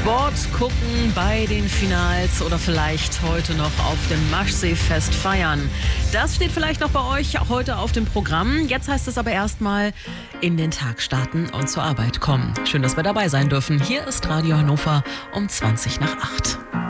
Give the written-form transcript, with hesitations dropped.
Sport gucken bei den Finals oder vielleicht heute noch auf dem Maschseefest feiern. Das steht vielleicht noch bei euch heute auf dem Programm. Jetzt heißt es aber erstmal in den Tag starten und zur Arbeit kommen. Schön, dass wir dabei sein dürfen. Hier ist Radio Hannover um 20 nach 8.